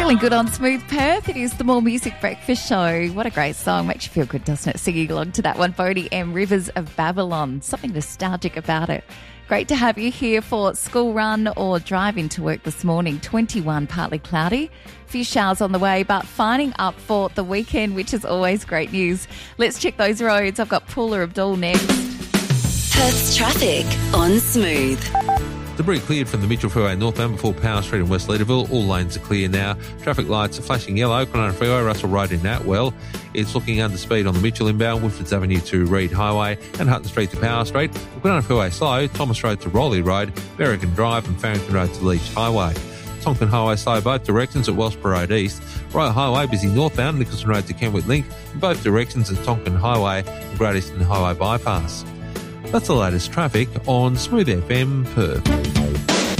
Feeling good on Smooth Perth. It is the More Music Breakfast Show. What a great song. Makes you feel good, doesn't it? Singing along to that one, Boney M. Rivers of Babylon. Something nostalgic about it. Great to have you here for school run or drive into work this morning. 21, partly cloudy. Few showers on the way, but fining up for the weekend, which is always great news. Let's check those roads. I've got Paula Abdul next. Perth's traffic on Smooth. Debris cleared from the Mitchell Freeway northbound before Power Street in West Leederville. All lanes are clear now. Traffic lights are flashing yellow. Kwinana Freeway, Russell Road in Atwell. It's looking under speed on the Mitchell inbound, Woodfords Avenue to Reed Highway and Hutton Street to Power Street. Kwinana Freeway slow, Thomas Road to Rowley Road, Berrigan Drive and Farrington Road to Leach Highway. Tonkin Highway slow both directions at Wellsborough Road East. Royal Highway busy northbound, Nicholson Road to Kenwick Link, in both directions at Tonkin Highway and Great Eastern Highway bypass. That's the latest traffic on Smooth FM Perth.